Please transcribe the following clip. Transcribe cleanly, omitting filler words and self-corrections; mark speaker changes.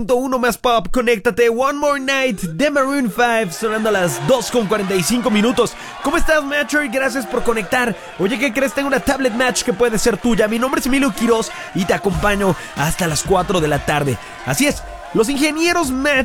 Speaker 1: Uno más pop, conéctate. One More Night de Maroon 5, sonando a las 2:45. ¿Cómo estás, Matcher? Gracias por conectar. Oye, ¿qué crees? Tengo una tablet match que puede ser tuya. Mi nombre es Emilio Quiroz y te acompaño hasta las 4 de la tarde. Así es, los ingenieros Match